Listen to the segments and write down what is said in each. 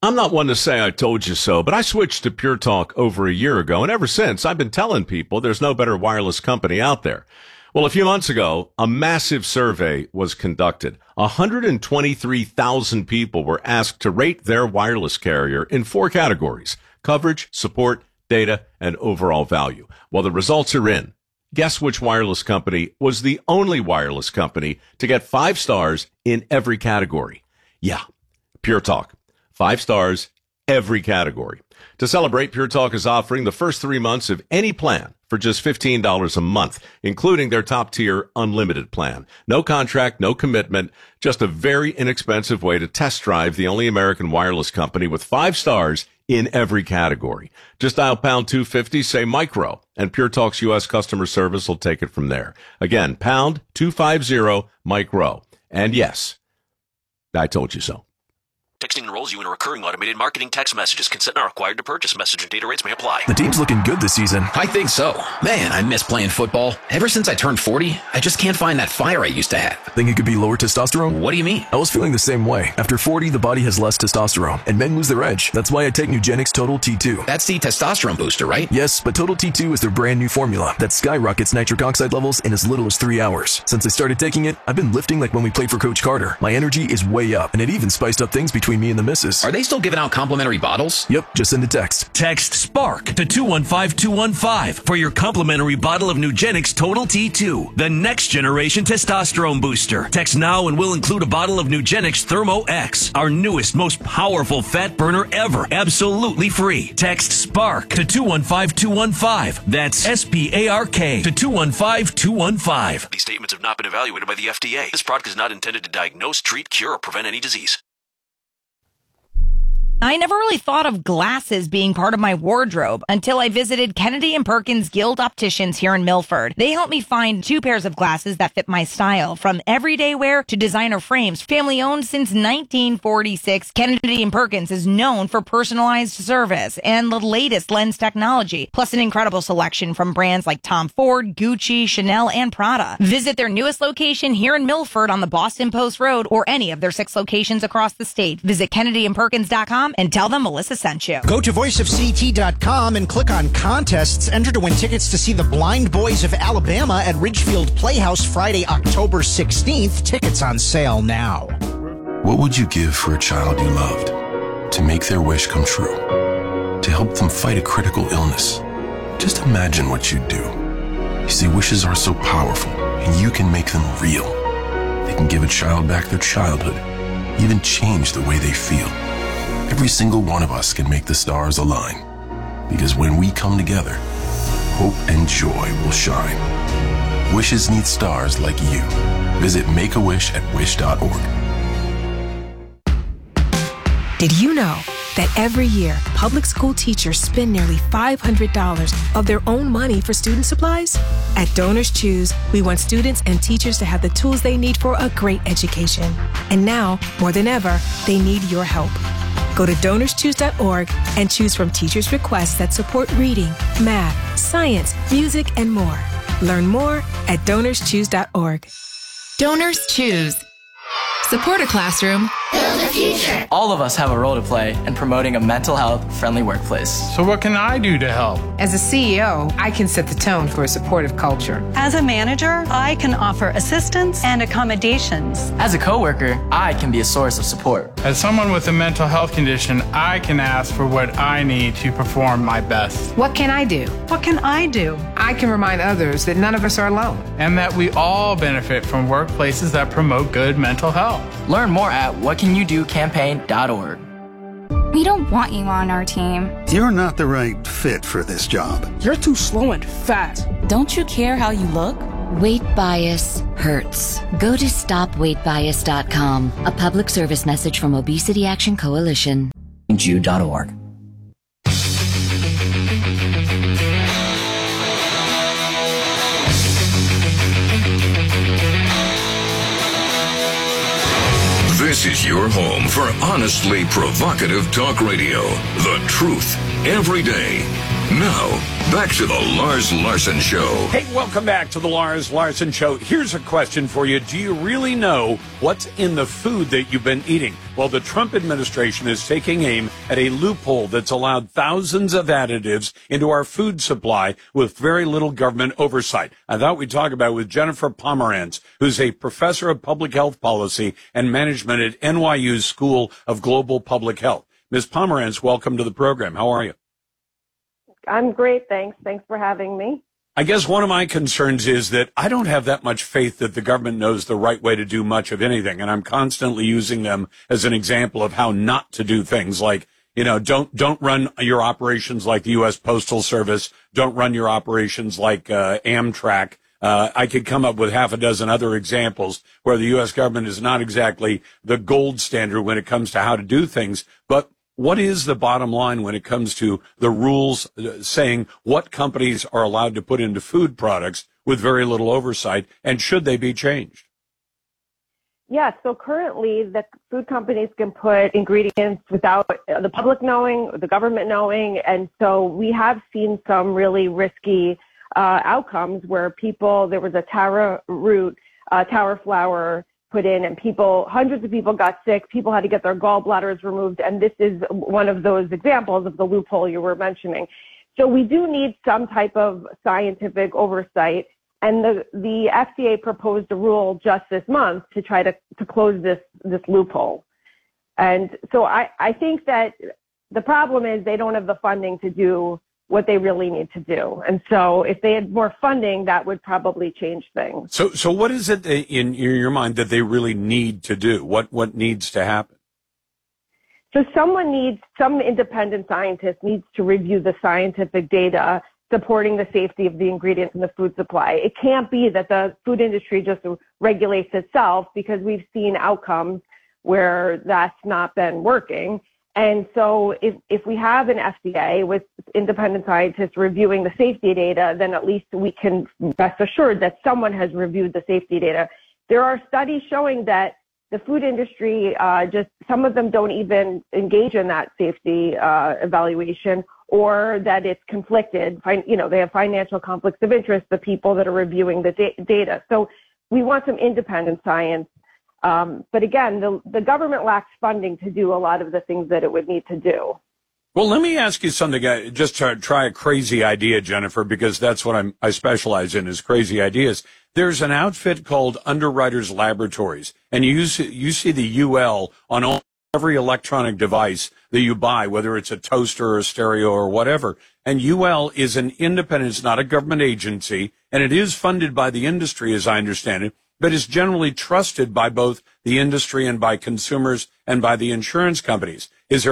I'm not one to say I told you so, but I switched to Pure Talk over a year ago, and ever since, I've been telling people there's no better wireless company out there. Well, a few months ago, a massive survey was conducted. 123,000 people were asked to rate their wireless carrier in 4 categories: coverage, support, data, and overall value. Well, the results are in. Guess which wireless company was the only wireless company to get 5 stars in every category? Yeah, Pure Talk. 5 stars, every category. To celebrate, Pure Talk is offering the first 3 months of any plan for just $15 a month, including their top-tier unlimited plan. No contract, no commitment, just a very inexpensive way to test drive the only American wireless company with 5 stars in every category. Just dial pound 250, say micro, and Pure Talk's U.S. customer service will take it from there. Again, pound 250 micro. And yes, I told you so. Texting enrolls you in a recurring automated marketing text messages. Consent are required to purchase. Message and data rates may apply. The team's looking good this season. I think so. Man, I miss playing football. Ever since I turned 40, I just can't find that fire I used to have. Think it could be lower testosterone? What do you mean? I was feeling the same way. After 40, the body has less testosterone, and men lose their edge. That's why I take Nugenix Total T2. That's the testosterone booster, right? Yes, but Total T2 is their brand new formula that skyrockets nitric oxide levels in as little as 3 hours. Since I started taking it, I've been lifting like when we played for Coach Carter. My energy is way up, and it even spiced up things between me and the missus. Are they still giving out complimentary bottles? Yep, just send a text. Text SPARK to 215215 for your complimentary bottle of Nugenix Total T2, the next generation testosterone booster. Text now and we'll include a bottle of Nugenix Thermo X, our newest, most powerful fat burner ever, absolutely free. Text SPARK to 215215. That's SPARK to 215215. These statements have not been evaluated by the FDA. This product is not intended to diagnose, treat, cure, or prevent any disease. I never really thought of glasses being part of my wardrobe until I visited Kennedy & Perkins Guild Opticians here in Milford. They helped me find 2 pairs of glasses that fit my style, from everyday wear to designer frames. Family owned since 1946, Kennedy & Perkins is known for personalized service and the latest lens technology, plus an incredible selection from brands like Tom Ford, Gucci, Chanel, and Prada. Visit their newest location here in Milford on the Boston Post Road or any of their 6 locations across the state. Visit KennedyandPerkins.com and tell them Melissa sent you. Go to voiceofct.com and click on contests. Enter to win tickets to see the Blind Boys of Alabama at Ridgefield Playhouse Friday, October 16th. Tickets on sale now. What would you give for a child you loved? To make their wish come true? To help them fight a critical illness? Just imagine what you'd do. You see, wishes are so powerful, and you can make them real. They can give a child back their childhood, even change the way they feel. Every single one of us can make the stars align. Because when we come together, hope and joy will shine. Wishes need stars like you. Visit Make-A-Wish at wish.org. Did you know that every year, public school teachers spend nearly $500 of their own money for student supplies? At Donors Choose, we want students and teachers to have the tools they need for a great education. And now, more than ever, they need your help. Go to DonorsChoose.org and choose from teachers' requests that support reading, math, science, music, and more. Learn more at DonorsChoose.org. Donors Choose. Support a classroom. Build a future. All of us have a role to play in promoting a mental health friendly workplace. So what can I do to help? As a CEO, I can set the tone for a supportive culture. As a manager, I can offer assistance and accommodations. As a coworker, I can be a source of support. As someone with a mental health condition, I can ask for what I need to perform my best. What can I do? What can I do? I can remind others that none of us are alone. And that we all benefit from workplaces that promote good mental health. Learn more at whatcanyoudocampaign.org. We don't want you on our team. You're not the right fit for this job. You're too slow and fat. Don't you care how you look? Weight bias hurts. Go to stopweightbias.com. A public service message from Obesity Action Coalition. Jude.org. This is your home for honestly provocative talk radio. The truth every day. Now, back to the Lars Larson Show. Hey, welcome back to the Lars Larson Show. Here's a question for you. Do you really know what's in the food that you've been eating? Well, the Trump administration is taking aim at a loophole that's allowed thousands of additives into our food supply with very little government oversight. I thought we'd talk about it with Jennifer Pomerantz, who's a professor of public health policy and management at NYU's School of Global Public Health. Ms. Pomerantz, welcome to the program. How are you? I'm great, thanks. Thanks for having me. I guess one of my concerns is that I don't have that much faith that the government knows the right way to do much of anything, and I'm constantly using them as an example of how not to do things like, don't run your operations like the U.S. Postal Service, don't run your operations like Amtrak. I could come up with half a dozen other examples where the U.S. government is not exactly the gold standard when it comes to how to do things, but what is the bottom line when it comes to the rules saying what companies are allowed to put into food products with very little oversight, and should they be changed? Yeah, so currently the food companies can put ingredients without the public knowing, the government knowing, and so we have seen some really risky outcomes where there was a taro root, taro flour put in, and hundreds of people got sick. People had to get their gallbladders removed, and this is one of those examples of the loophole you were mentioning. So we do need some type of scientific oversight, and the FDA proposed a rule just this month to try to close this loophole. And so I think that the problem is they don't have the funding to do what they really need to do. And so if they had more funding, that would probably change things. So what is it in your mind that they really need to do? What needs to happen? So some independent scientist needs to review the scientific data supporting the safety of the ingredients in the food supply. It can't be that the food industry just regulates itself, because we've seen outcomes where that's not been working. And so if we have an FDA with independent scientists reviewing the safety data, then at least we can rest assured that someone has reviewed the safety data. There are studies showing that the food industry, some of them don't even engage in that safety evaluation, or that it's conflicted. They have financial conflicts of interest, the people that are reviewing the data. So we want some independent science. But again, the government lacks funding to do a lot of the things that it would need to do. Well, let me ask you something. Just to try a crazy idea, Jennifer, because that's what I specialize in, is crazy ideas. There's an outfit called Underwriters Laboratories, and you see the UL on every electronic device that you buy, whether it's a toaster or a stereo or whatever. And UL is an independent, it's not a government agency, and it is funded by the industry, as I understand it, but is generally trusted by both the industry and by consumers and by the insurance companies. Is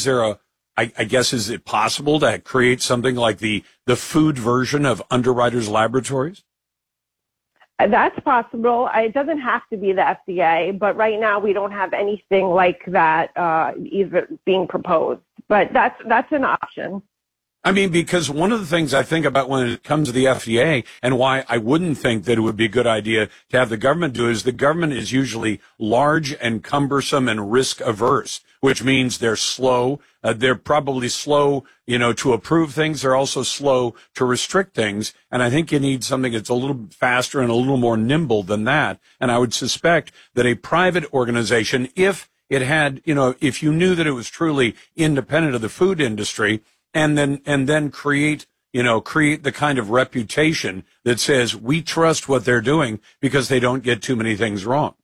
it possible to create something like the food version of Underwriters Laboratories? That's possible. It doesn't have to be the FDA, but right now we don't have anything like that even being proposed. But that's an option. I mean, because one of the things I think about when it comes to the FDA, and why I wouldn't think that it would be a good idea to have the government do it, is the government is usually large and cumbersome and risk averse, which means they're slow. They're probably slow, to approve things. They're also slow to restrict things. And I think you need something that's a little faster and a little more nimble than that. And I would suspect that a private organization, if it had, if you knew that it was truly independent of the food industry, and then create the kind of reputation that says we trust what they're doing because they don't get too many things wrong.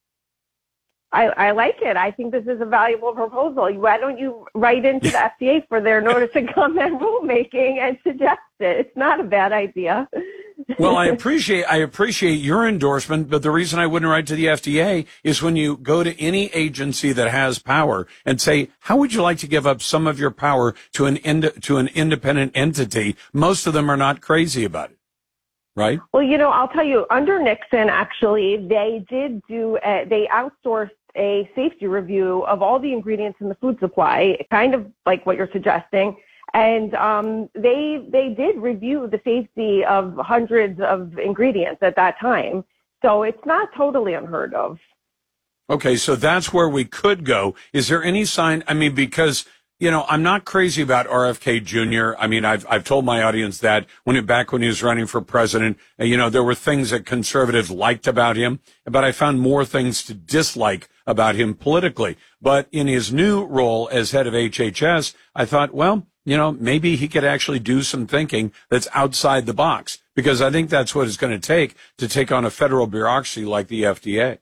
I like it. I think this is a valuable proposal. Why don't you write into the FDA for their notice and comment rulemaking and suggest it? It's not a bad idea. Well, I appreciate your endorsement, but the reason I wouldn't write to the FDA is when you go to any agency that has power and say, how would you like to give up some of your power to an independent entity? Most of them are not crazy about it, right? Well, I'll tell you, under Nixon, actually, they outsourced a safety review of all the ingredients in the food supply, kind of like what you're suggesting. And they did review the safety of hundreds of ingredients at that time. So it's not totally unheard of. Okay, so that's where we could go. Is there any sign? I mean, because I'm not crazy about RFK Jr. I mean, I've told my audience that back when he was running for president, there were things that conservatives liked about him, but I found more things to dislike about him politically. But in his new role as head of HHS, I thought, well, maybe he could actually do some thinking that's outside the box, because I think that's what it's going to take on a federal bureaucracy like the FDA.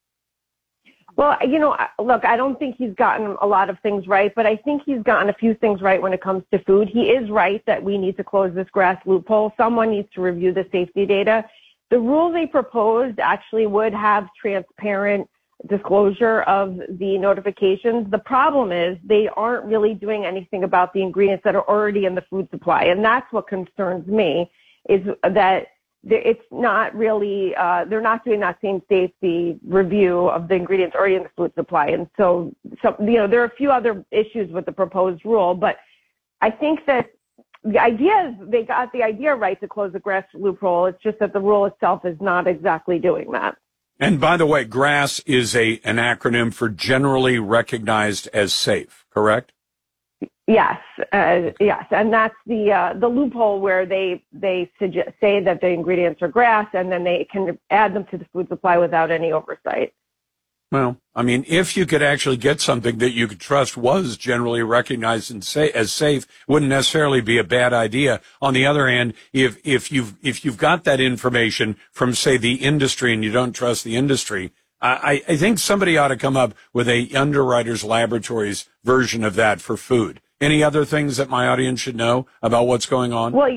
Well, look, I don't think he's gotten a lot of things right, but I think he's gotten a few things right when it comes to food. He is right that we need to close this GRAS loophole. Someone needs to review the safety data. The rule they proposed actually would have transparent disclosure of the notifications. The problem is they aren't really doing anything about the ingredients that are already in the food supply. And that's what concerns me, is that it's not really, they're not doing that same safety review of the ingredients already in the food supply. And so, there are a few other issues with the proposed rule, but I think that the idea is they got the idea right to close the GRAS loophole. It's just that the rule itself is not exactly doing that. And by the way, GRAS is an acronym for generally recognized as safe, correct? Yes, yes, and that's the loophole where they say that the ingredients are GRAS, and then they can add them to the food supply without any oversight. Well, I mean, if you could actually get something that you could trust was generally recognized as safe, wouldn't necessarily be a bad idea. On the other hand, if you've got that information from, say, the industry and you don't trust the industry, I think somebody ought to come up with a Underwriters Laboratories version of that for food. Any other things that my audience should know about what's going on? Well,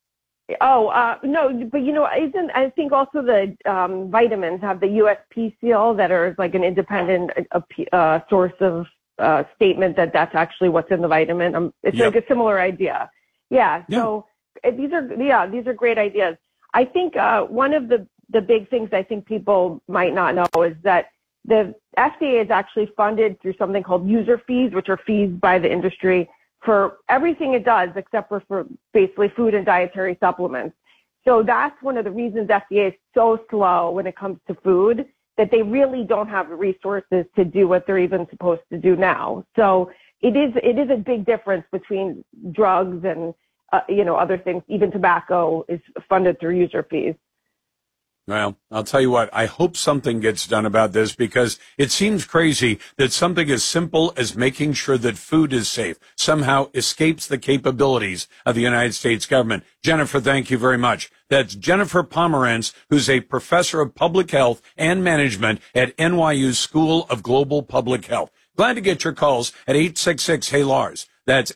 no, but I think also the vitamins have the USP seal that are like an independent source of statement that that's actually what's in the vitamin. It's like a similar idea. Yeah. So these are great ideas. I think one of the big things I think people might not know is that the FDA is actually funded through something called user fees, which are fees by the industry for everything it does except for basically food and dietary supplements. So that's one of the reasons FDA is so slow when it comes to food, that they really don't have the resources to do what they're even supposed to do now. So it is a big difference between drugs and other things. Even tobacco is funded through user fees. Well, I'll tell you what, I hope something gets done about this, because it seems crazy that something as simple as making sure that food is safe somehow escapes the capabilities of the United States government. Jennifer, thank you very much. That's Jennifer Pomerantz, who's a professor of public health and management at NYU's School of Global Public Health. Glad to get your calls at 866-HEY-LARS. That's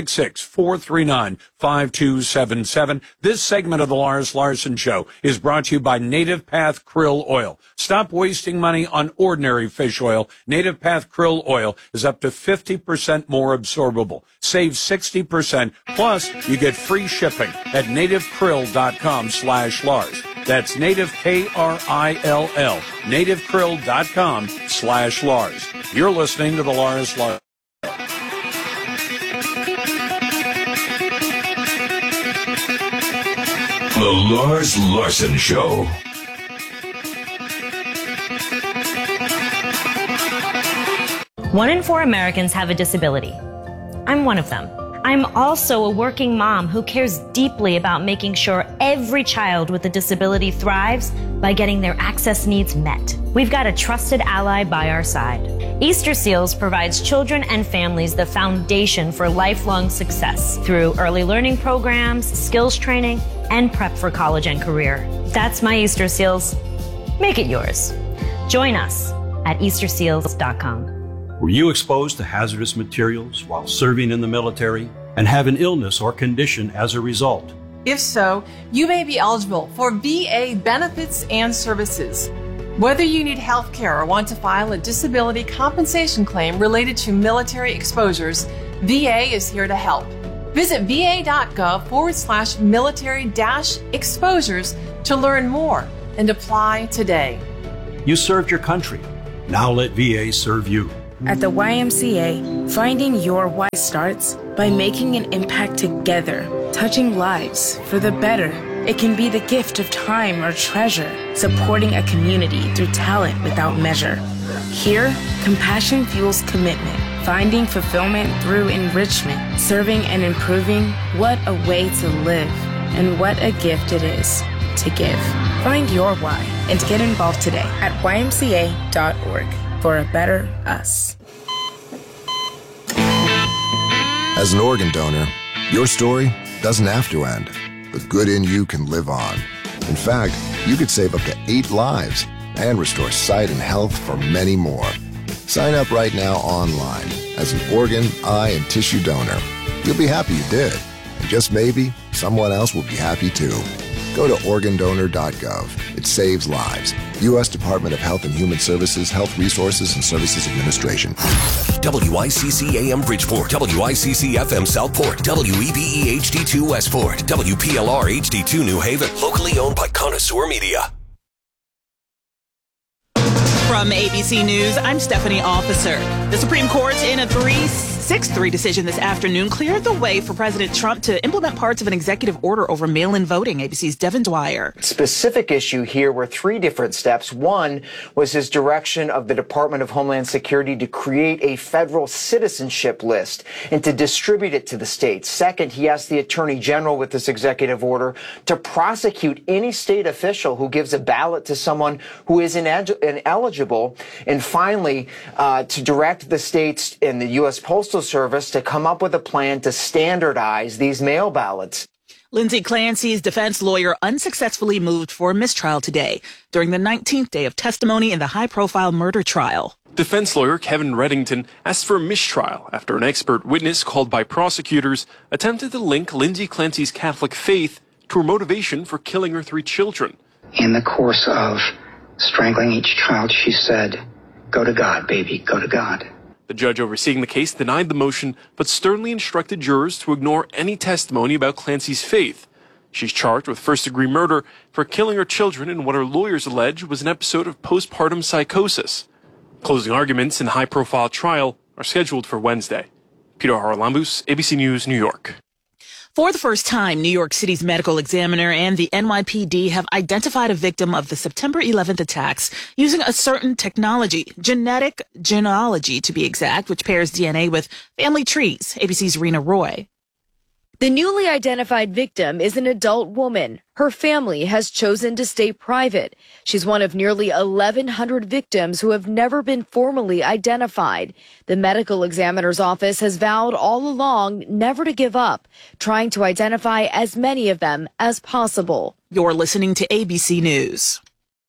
866-439-5277. This segment of the Lars Larson Show is brought to you by Native Path Krill Oil. Stop wasting money on ordinary fish oil. Native Path Krill Oil is up to 50% more absorbable. Save 60%, plus you get free shipping at nativekrill.com/Lars. That's native, K-R-I-L-L, nativekrill.com/Lars. You're listening to the Lars Larson. The Lars Larson Show. One in 4 Americans have a disability. I'm one of them. I'm also a working mom who cares deeply about making sure every child with a disability thrives by getting their access needs met. We've got a trusted ally by our side. Easter Seals provides children and families the foundation for lifelong success through early learning programs, skills training, and prep for college and career. That's my Easter Seals. Make it yours. Join us at easterseals.com. Were you exposed to hazardous materials while serving in the military and have an illness or condition as a result? If so, you may be eligible for VA benefits and services. Whether you need health care or want to file a disability compensation claim related to military exposures, VA is here to help. Visit va.gov/military-exposures to learn more and apply today. You served your country. Now let VA serve you. At the YMCA, finding your why starts by making an impact together, touching lives for the better. It can be the gift of time or treasure, supporting a community through talent without measure. Here, compassion fuels commitment Finding fulfillment through enrichment, serving and improving. What a way to live, and what a gift it is to give. Find your why and get involved today at ymca.org for a better us. As an organ donor, your story doesn't have to end. The good in you can live on. In fact, you could save up to 8 lives and restore sight and health for many more. Sign up right now online as an organ, eye, and tissue donor. You'll be happy you did. And just maybe, someone else will be happy too. Go to organdonor.gov. It saves lives. U.S. Department of Health and Human Services, Health Resources and Services Administration. WICC AM Bridgeport, WICC FM Southport, WEBE HD2 Westport, WPLR HD2 New Haven. Locally owned by Connoisseur Media. From ABC News, I'm Stephanie Officer. The Supreme Court, in a 6-3 decision this afternoon, cleared the way for President Trump to implement parts of an executive order over mail-in voting. ABC's Devin Dwyer. Specific issue here were 3 different steps. One was his direction of the Department of Homeland Security to create a federal citizenship list and to distribute it to the states. Second, he asked the Attorney General with this executive order to prosecute any state official who gives a ballot to someone who is ineligible. And finally, to direct the states and the U.S. Postal Service to come up with a plan to standardize these mail ballots. Lindsay Clancy's defense lawyer unsuccessfully moved for a mistrial today during the 19th day of testimony in the high-profile murder trial. Defense lawyer Kevin Reddington asked for a mistrial after an expert witness called by prosecutors attempted to link Lindsay Clancy's Catholic faith to her motivation for killing her 3 children. In the course of strangling each child, she said, "Go to God, baby, go to God." The judge overseeing the case denied the motion, but sternly instructed jurors to ignore any testimony about Clancy's faith. She's charged with first-degree murder for killing her children in what her lawyers allege was an episode of postpartum psychosis. Closing arguments in the high-profile trial are scheduled for Wednesday. Peter Haralambous, ABC News, New York. For the first time, New York City's medical examiner and the NYPD have identified a victim of the September 11th attacks using a certain technology, genetic genealogy to be exact, which pairs DNA with family trees. ABC's Rena Roy. The newly identified victim is an adult woman. Her family has chosen to stay private. She's one of nearly 1,100 victims who have never been formally identified. The medical examiner's office has vowed all along never to give up, trying to identify as many of them as possible. You're listening to ABC News.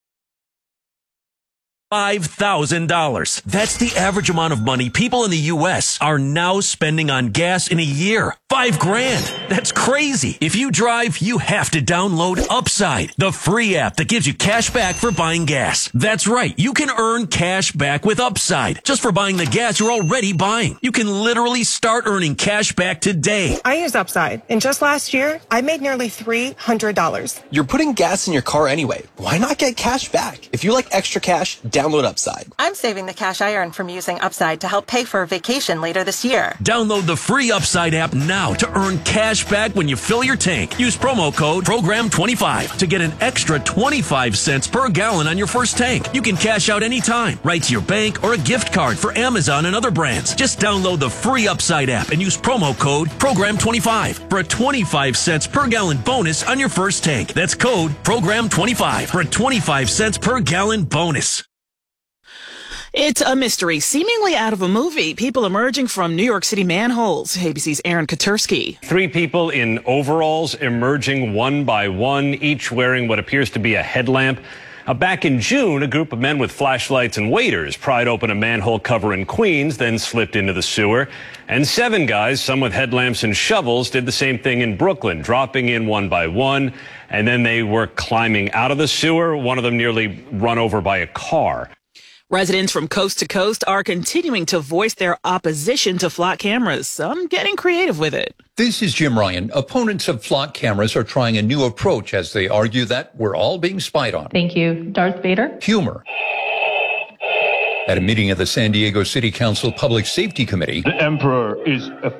$5,000. That's the average amount of money people in the U.S. are now spending on gas in a year. $5,000. That's crazy. If you drive, you have to download Upside, the free app that gives you cash back for buying gas. That's right. You can earn cash back with Upside just for buying the gas you're already buying. You can literally start earning cash back today. I use Upside, and just last year, I made nearly $300. You're putting gas in your car anyway. Why not get cash back? If you like extra cash, download Upside. I'm saving the cash I earn from using Upside to help pay for a vacation later this year. Download the free Upside app now to earn cash back when you fill your tank. Use promo code PROGRAM25 to get an extra 25 cents per gallon on your first tank. You can cash out anytime, right to your bank or a gift card for Amazon and other brands. Just download the free Upside app and use promo code PROGRAM25 for a 25 cents per gallon bonus on your first tank. That's code PROGRAM25 for a 25 cents per gallon bonus. It's a mystery, seemingly out of a movie. People emerging from New York City manholes. ABC's Aaron Katursky. 3 people in overalls emerging one by one, each wearing what appears to be a headlamp. Back in June, a group of men with flashlights and waders pried open a manhole cover in Queens, then slipped into the sewer. And 7 guys, some with headlamps and shovels, did the same thing in Brooklyn, dropping in one by one. And then they were climbing out of the sewer, one of them nearly run over by a car. Residents from coast to coast are continuing to voice their opposition to flock cameras, some getting creative with it. This is Jim Ryan. Opponents of flock cameras are trying a new approach as they argue that we're all being spied on. Thank you. Darth Vader. Humor. At a meeting of the San Diego City Council Public Safety Committee, the Emperor is